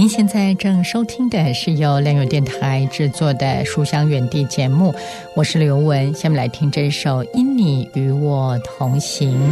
您现在正收听的是由良友电台制作的《书香园地》节目，我是刘雯。下面来听这首《因你与我同行》。